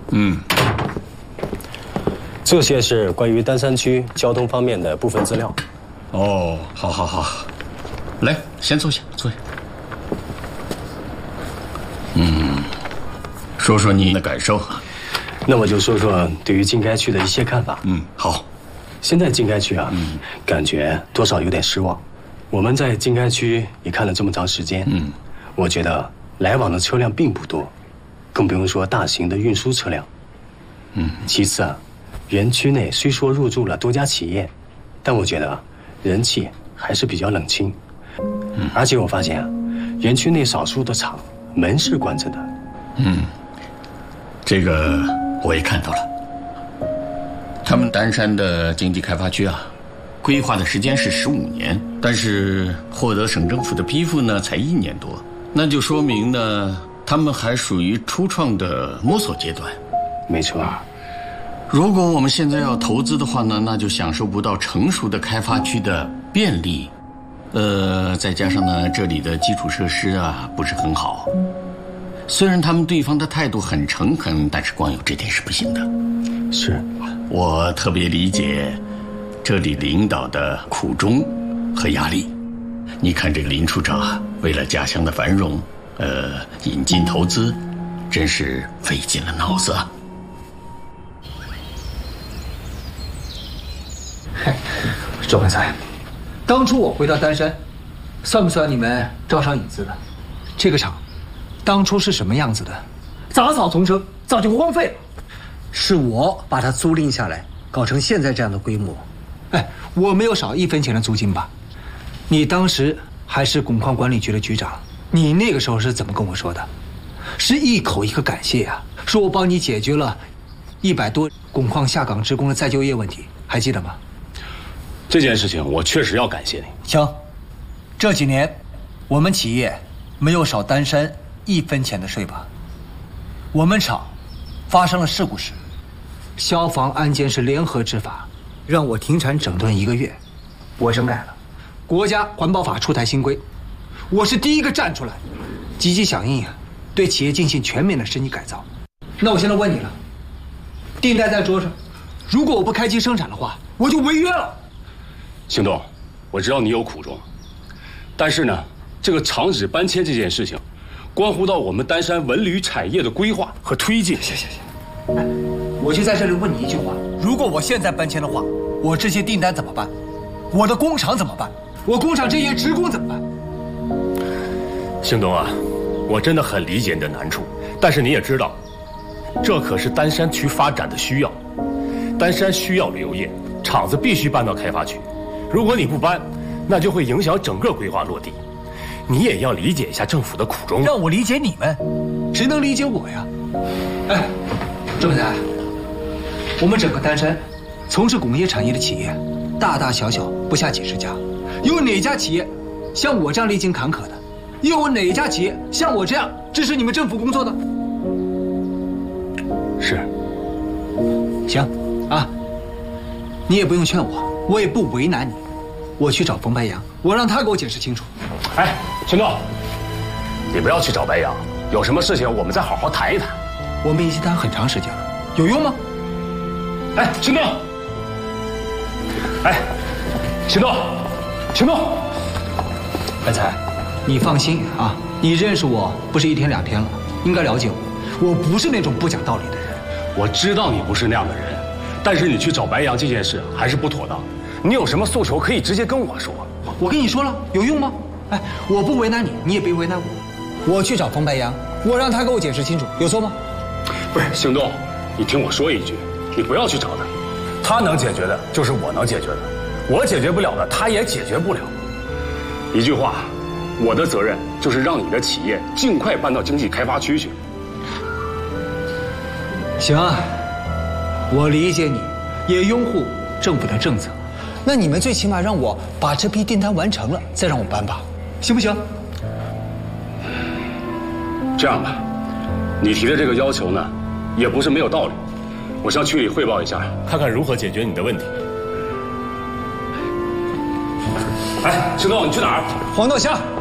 嗯， 这些是关于丹山区交通方面的部分资料。 哦，好，来，先坐下，坐下。说说你的感受。 那我就说说对于经开区的一些看法。 好。 现在经开区啊，感觉多少有点失望。我们在经开区也看了这么长时间，我觉得来往的车辆并不多，更不用说大型的运输车辆。其次啊，园区内虽说入驻了多家企业，但我觉得人气还是比较冷清。而且我发现啊，园区内少数的厂门是关着的。 这个我也看到了。他们丹山的经济开发区啊，规划的时间是15年，但是获得省政府的批复呢才1年多，那就说明呢，他们还属于初创的摸索阶段。 没错。 如果我们现在要投资的话呢，那就享受不到成熟的开发区的便利，再加上呢，这里的基础设施啊不是很好。虽然他们对方的态度很诚恳，但是光有这点是不行的。 是， 我特别理解这里领导的苦衷和压力。你看这个林处长啊，为了家乡的繁荣，引进投资，真是费尽了脑子啊。 周文才，当初我回到丹山，算不算你们招商引资的？这个厂当初是什么样子的？杂草丛生，早就荒废了。是我把它租赁下来，搞成现在这样的规模。我没有少1分钱的租金吧？你当时还是汞矿管理局的局长，你那个时候是怎么跟我说的？是一口一个感谢啊，说我帮你解决了100多汞矿下岗职工的再就业问题，还记得吗？ 这件事情我确实要感谢你。 行，这几年我们企业没有少丹山1分钱的税吧？我们厂发生了事故时，消防安监是联合执法，让我停产整顿1个月，我整改了。国家环保法出台新规，我是第一个站出来，积极响应啊，对企业进行全面的升级改造。那我现在问你了，订单在桌上，如果我不开机生产的话，我就违约了。 邢东，我知道你有苦衷，但是呢，这个厂址搬迁这件事情，关乎到我们丹山文旅产业的规划和推进。 行，我就在这里问你一句话：如果我现在搬迁的话，我这些订单怎么办？我的工厂怎么办？我工厂这些职工怎么办？ 邢东啊，我真的很理解你的难处，但是你也知道，这可是丹山区发展的需要，丹山需要旅游业，厂子必须搬到开发区。如果你不搬，那就会影响整个规划落地。你也要理解一下政府的苦衷。 让我理解你们，谁能理解我呀？周文才，我们整个丹山从事工业产业的企业，大大小小不下几十家，有哪家企业像我这样历经坎坷的？又有哪家企业像我这样支持你们政府工作的？ 是。 行啊，你也不用劝我，我也不为难你。我去找冯白杨，我让他给我解释清楚。 秦东，你不要去找白杨，有什么事情我们再好好谈一谈。 我们已经谈很长时间了，有用吗？ 秦东，秦东， 白才，你放心啊，你认识我不是1天2天了，应该了解我，我不是那种不讲道理的人。 我知道你不是那样的人，但是你去找白杨这件事还是不妥当。你有什么诉求可以直接跟我说。 我跟你说了，有用吗？我不为难你，你也别为难我。我去找冯白杨，我让他给我解释清楚，有错吗？ 不是，邢东，你听我说一句，你不要去找他，他能解决的就是我能解决的，我解决不了的他也解决不了。一句话，我的责任就是让你的企业尽快搬到经济开发区去。 行啊，我理解你，也拥护政府的政策。那你们最起码让我把这批订单完成了，再让我搬吧，行不行？ 这样吧，你提的这个要求呢，也不是没有道理。我向区里汇报一下，看看如何解决你的问题。邢东，你去哪儿？ 黄道虾。